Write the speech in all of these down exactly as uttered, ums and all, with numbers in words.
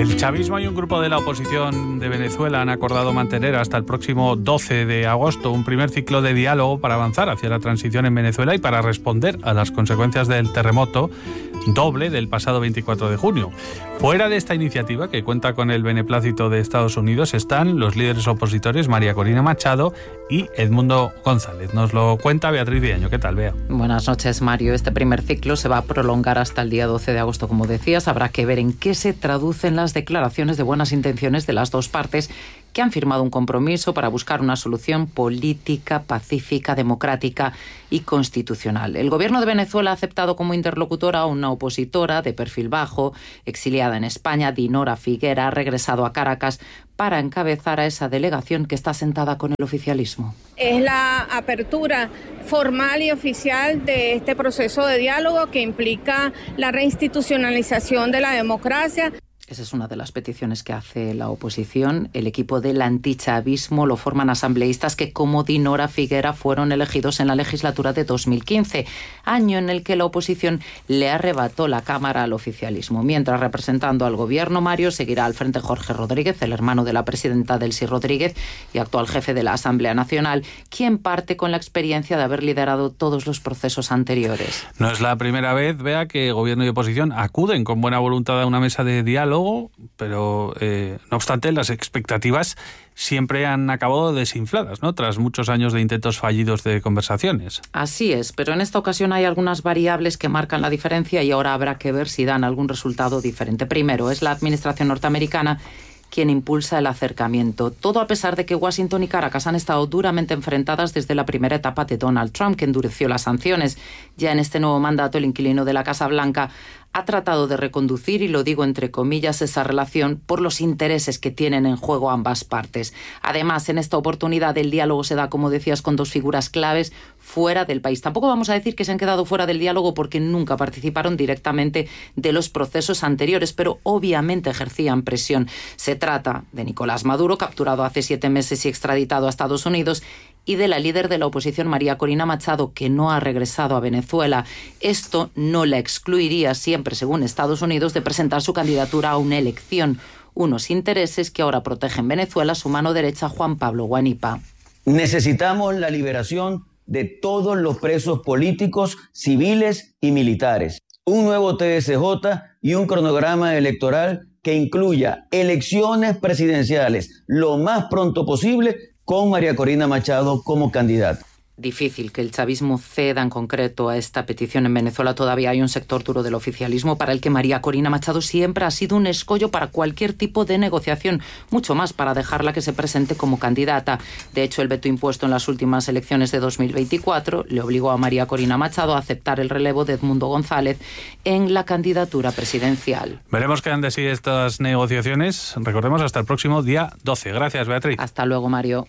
El chavismo y un grupo de la oposición de Venezuela han acordado mantener hasta el próximo doce de agosto un primer ciclo de diálogo para avanzar hacia la transición en Venezuela y para responder a las consecuencias del terremoto doble del pasado veinticuatro de junio. Fuera de esta iniciativa, que cuenta con el beneplácito de Estados Unidos, están los líderes opositores María Corina Machado y Edmundo González. Nos lo cuenta Beatriz Viaño. ¿Qué tal, Bea? Buenas noches, Mario. Este primer ciclo se va a prolongar hasta el día doce de agosto, como decías. Habrá que ver en qué se traducen las declaraciones de buenas intenciones de las dos partes, que han firmado un compromiso para buscar una solución política, pacífica, democrática y constitucional. El gobierno de Venezuela ha aceptado como interlocutora a una opositora de perfil bajo, exiliada en España. Dinora Figuera ha regresado a Caracas para encabezar a esa delegación que está sentada con el oficialismo. Es la apertura formal y oficial de este proceso de diálogo que implica la reinstitucionalización de la democracia. Esa es una de las peticiones que hace la oposición. El equipo del antichavismo lo forman asambleístas que, como Dinora Figuera, fueron elegidos en la legislatura de dos mil quince, año en el que la oposición le arrebató la Cámara al oficialismo. Mientras, representando al gobierno, Mario, seguirá al frente Jorge Rodríguez, el hermano de la presidenta Delcy Rodríguez y actual jefe de la Asamblea Nacional, quien parte con la experiencia de haber liderado todos los procesos anteriores. No es la primera vez, Bea, que gobierno y oposición acuden con buena voluntad a una mesa de diálogo, pero eh, no obstante las expectativas siempre han acabado desinfladas, ¿no?, tras muchos años de intentos fallidos de conversaciones. Así es, pero en esta ocasión hay algunas variables que marcan la diferencia y ahora habrá que ver si dan algún resultado diferente. Primero, es la administración norteamericana quien impulsa el acercamiento. Todo a pesar de que Washington y Caracas han estado duramente enfrentadas desde la primera etapa de Donald Trump, que endureció las sanciones. Ya en este nuevo mandato, el inquilino de la Casa Blanca ha tratado de reconducir, y lo digo entre comillas, esa relación por los intereses que tienen en juego ambas partes. Además, en esta oportunidad el diálogo se da, como decías, con dos figuras claves fuera del país. Tampoco vamos a decir que se han quedado fuera del diálogo porque nunca participaron directamente de los procesos anteriores, pero obviamente ejercían presión. Se trata de Nicolás Maduro, capturado hace siete meses y extraditado a Estados Unidos, y de la líder de la oposición, María Corina Machado, que no ha regresado a Venezuela. Esto no la excluiría, siempre según Estados Unidos, de presentar su candidatura a una elección. Unos intereses que ahora protegen Venezuela su mano derecha, Juan Pablo Guanipa. Necesitamos la liberación de todos los presos políticos, civiles y militares. Un nuevo T S J y un cronograma electoral que incluya elecciones presidenciales lo más pronto posible, con María Corina Machado como candidata. Difícil que el chavismo ceda en concreto a esta petición. En Venezuela todavía hay un sector duro del oficialismo para el que María Corina Machado siempre ha sido un escollo para cualquier tipo de negociación, mucho más para dejarla que se presente como candidata. De hecho, el veto impuesto en las últimas elecciones de dos mil veinticuatro le obligó a María Corina Machado a aceptar el relevo de Edmundo González en la candidatura presidencial. Veremos qué han de sí estas negociaciones. Recordemos, hasta el próximo día doce. Gracias, Beatriz. Hasta luego, Mario.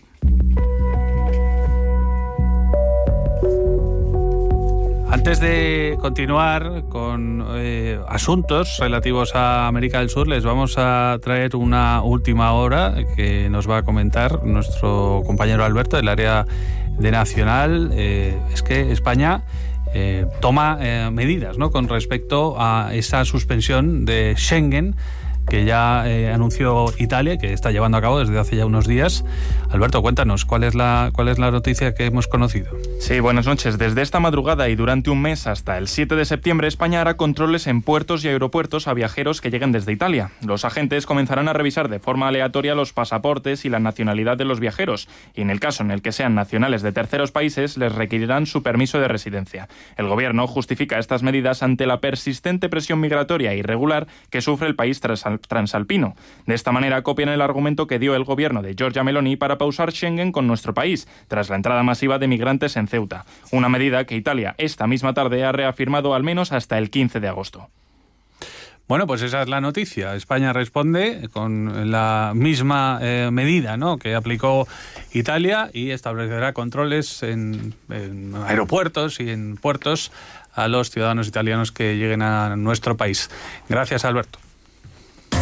Antes de continuar con eh, asuntos relativos a América del Sur, les vamos a traer una última hora que nos va a comentar nuestro compañero Alberto del área de Nacional. Eh, es que España eh, toma eh, medidas, ¿no?, con respecto a esa suspensión de Schengen que ya eh, anunció Italia, que está llevando a cabo desde hace ya unos días. Alberto, cuéntanos, ¿cuál es la, cuál es la noticia que hemos conocido? Sí, buenas noches. Desde esta madrugada y durante un mes hasta el siete de septiembre, España hará controles en puertos y aeropuertos a viajeros que lleguen desde Italia. Los agentes comenzarán a revisar de forma aleatoria los pasaportes y la nacionalidad de los viajeros, y en el caso en el que sean nacionales de terceros países, les requerirán su permiso de residencia. El gobierno justifica estas medidas ante la persistente presión migratoria irregular que sufre el país tras transalpino. De esta manera copian el argumento que dio el gobierno de Giorgia Meloni para pausar Schengen con nuestro país, tras la entrada masiva de migrantes en Ceuta. Una medida que Italia esta misma tarde ha reafirmado al menos hasta el quince de agosto. Bueno, pues esa es la noticia. España responde con la misma eh, medida, ¿no?, que aplicó Italia, y establecerá controles en, en aeropuertos y en puertos a los ciudadanos italianos que lleguen a nuestro país. Gracias, Alberto.